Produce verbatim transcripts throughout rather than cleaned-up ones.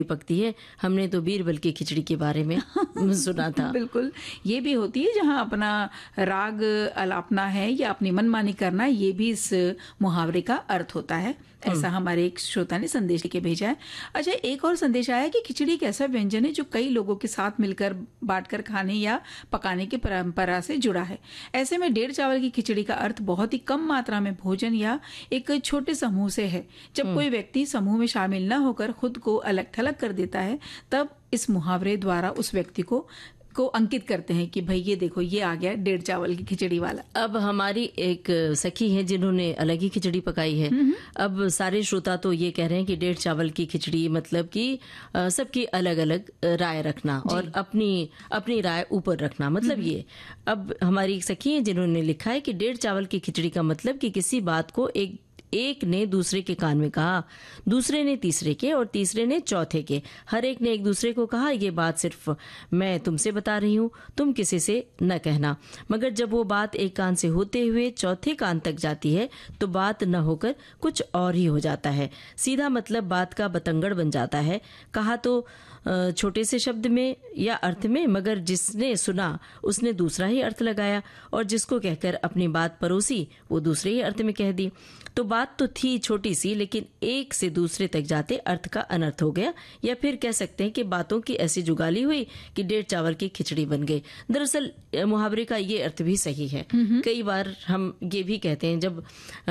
पकती है। हमने तो बीरबल की खिचड़ी के बारे में सुना था। बिल्कुल, ये भी होती है जहाँ अपना राग अलापना है या अपनी मनमानी करना, ये भी इस मुहावरे का अर्थ होता है। ऐसा हमारे एक श्रोता ने संदेश लेके भेजा है। अच्छा, एक और संदेश आया कि खिचड़ी एक ऐसा व्यंजन है जो कई लोगों के साथ मिलकर बांटकर खाने या पकाने की परंपरा से जुड़ा है। ऐसे में डेढ़ चावल की खिचड़ी का अर्थ बहुत ही कम मात्रा में भोजन या एक छोटे समूह से है। जब कोई व्यक्ति समूह में शामिल न होकर खुद को अलग थलग कर देता है, तब इस मुहावरे द्वारा उस व्यक्ति को को अंकित करते हैं कि भाई ये देखो, ये आ गया डेढ़ चावल की खिचड़ी वाला। अब हमारी एक सखी है जिन्होंने अलग ही खिचड़ी पकाई है। अब सारे श्रोता तो ये कह रहे हैं कि डेढ़ चावल की खिचड़ी मतलब कि सबकी अलग अलग राय रखना और अपनी अपनी राय ऊपर रखना, मतलब ये। अब हमारी एक सखी है जिन्होंने लिखा है कि डेढ़ चावल की खिचड़ी का मतलब कि किसी बात को एक एक ने दूसरे के कान में कहा, दूसरे ने तीसरे के और तीसरे ने चौथे के। हर एक ने एक दूसरे को कहा, ये बात सिर्फ मैं तुमसे बता रही हूँ, तुम किसी से न कहना। मगर जब वो बात एक कान से होते हुए चौथे कान तक जाती है तो बात न होकर कुछ और ही हो जाता है। सीधा मतलब बात का बतंगड़ बन जाता है। कहा तो छोटे से शब्द में या अर्थ में, मगर जिसने सुना उसने दूसरा ही अर्थ लगाया और जिसको कहकर अपनी बात परोसी वो दूसरे ही अर्थ में कह दी। तो बात तो थी छोटी सी, लेकिन एक से दूसरे तक जाते अर्थ का अनर्थ हो गया। या फिर कह सकते हैं कि बातों की ऐसी जुगाली हुई कि डेढ़ चावल की खिचड़ी बन गई। दरअसल मुहावरे का ये अर्थ भी सही है। कई बार हम ये भी कहते हैं, जब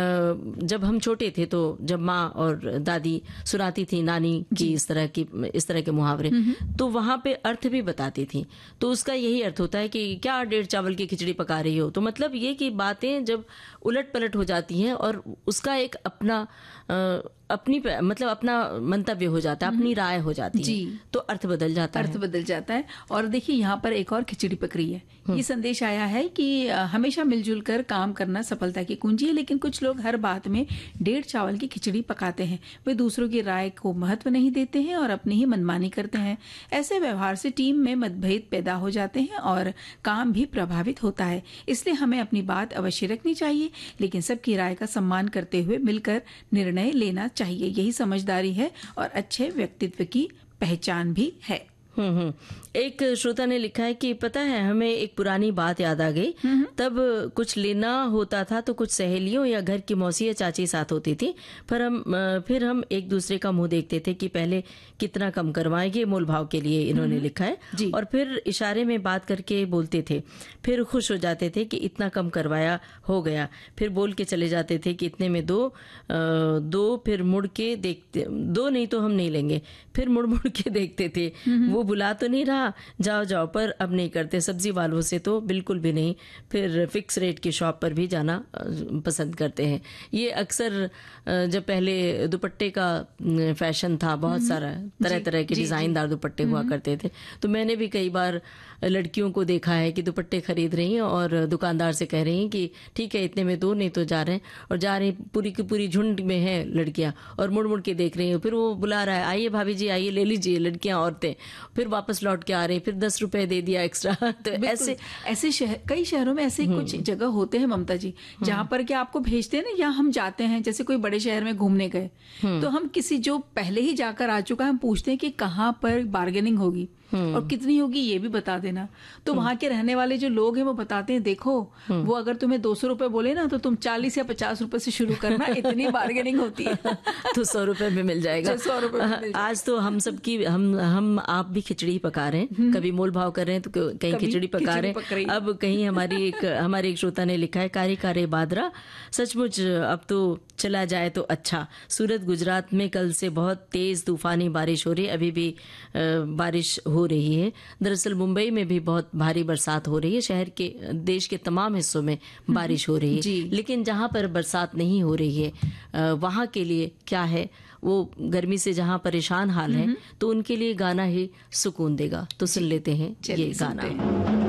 जब हम छोटे थे तो जब माँ और दादी सुनाती थी नानी की इस तरह की इस तरह के मुहावरे, तो वहां पे अर्थ भी बताती थी। तो उसका यही अर्थ होता है कि क्या डेढ़ चावल की खिचड़ी पका रही हो, तो मतलब ये कि बातें जब उलट पलट हो जाती हैं और उसका एक अपना आ, अपनी मतलब अपना मंतव्य हो जाता है, अपनी राय हो जाती है, तो अर्थ बदल जाता है अर्थ बदल जाता है। और देखिए यहाँ पर एक और खिचड़ी पक रही है। ये संदेश आया है कि हमेशा मिलजुल कर काम करना सफलता की कुंजी है, लेकिन कुछ लोग हर बात में डेढ़ चावल की खिचड़ी पकाते हैं। वे दूसरों की राय को महत्व नहीं देते हैं और अपनी ही मनमानी करते हैं। ऐसे व्यवहार से टीम में मतभेद पैदा हो जाते हैं और काम भी प्रभावित होता है। इसलिए हमें अपनी बात अवश्य रखनी चाहिए, लेकिन सबकी राय का सम्मान करते हुए मिलकर निर्णय लेना चाहिए। यही समझदारी है और अच्छे व्यक्तित्व की पहचान भी है। हम्म हम्म एक श्रोता ने लिखा है कि पता है, हमें एक पुरानी बात याद आ गई। तब कुछ लेना होता था तो कुछ सहेलियों या घर की मौसी या चाची साथ होती थी। फिर हम फिर हम एक दूसरे का मुंह देखते थे कि पहले कितना कम करवाएंगे, मोल भाव के लिए इन्होंने लिखा है। और फिर इशारे में बात करके बोलते थे, फिर खुश हो जाते थे कि इतना कम करवाया हो गया। फिर बोल के चले जाते थे कि इतने में दो दो फिर मुड़ के देखते, दो नहीं तो हम नहीं लेंगे। फिर मुड़ मुड़ के देखते थे, वो बुला तो नहीं रहा, जाओ जाओ, पर अब नहीं करते। सब्जी वालों से तो बिल्कुल भी नहीं। फिर फिक्स रेट की शॉप पर भी जाना पसंद करते हैं। ये अक्सर जब पहले दुपट्टे का फैशन था, बहुत सारा तरह तरह के डिजाइनदार दुपट्टे हुआ करते थे, तो मैंने भी कई बार लड़कियों को देखा है कि दुपट्टे खरीद रही हैं और दुकानदार से कह रही हैं कि ठीक है इतने में दो, नहीं तो जा रहे हैं। और जा रही पूरी की पूरी झुंड में है लड़कियां और मुड़ मुड़ के देख रही हैं। फिर वो बुला रहा है, आइए भाभी जी आइए, ले लीजिए, लड़कियां औरतें। फिर वापस लौट के आ रहे हैं, फिर दस रुपए दे दिया एक्स्ट्रा। तो ऐसे ऐसे शहर, कई शहरों में ऐसे कुछ जगह होते हैं ममता जी, जहाँ पर क्या आपको भेजते हैं ना, या हम जाते हैं जैसे कोई बड़े शहर में घूमने गए, तो हम किसी जो पहले ही जाकर आ चुका है, हम पूछते हैं कि कहाँ पर बार्गेनिंग होगी और कितनी होगी ये भी बता देना। तो वहां के रहने वाले जो लोग हैं वो बताते हैं, देखो वो अगर तुम्हें दो सौ रुपए बोले ना तो तुम चालीस या पचास रुपए से शुरू करना, इतनी बार्गेनिंग होती है। तो सौ रुपए में मिल जाएगा। सौ रुपए आज तो हम सबकी हम हम आप भी खिचड़ी पका रहे हैं, कभी मोल भाव कर रहे हैं तो कहीं खिचड़ी पका रहे हैं। अब कहीं हमारी एक हमारे एक श्रोता ने लिखा है, कारी कारे बादरा, सचमुच अब तो चला जाए तो अच्छा। सूरत गुजरात में कल से बहुत तेज तूफानी बारिश हो रही है, अभी भी बारिश हो रही है। दरअसल मुंबई में भी बहुत भारी बरसात हो रही है। शहर के देश के तमाम हिस्सों में बारिश हो रही है, लेकिन जहां पर बरसात नहीं हो रही है वहां के लिए क्या है, वो गर्मी से जहां परेशान हाल है, तो उनके लिए गाना ही सुकून देगा। तो सुन लेते हैं ये गाना।